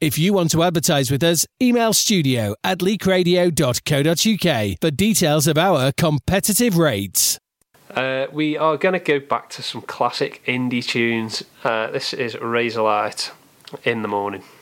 If you want to advertise with us, email studio@leakradio.co.uk for details of our competitive rates. We are going to go back to some classic indie tunes. This is Razorlight, In the Morning.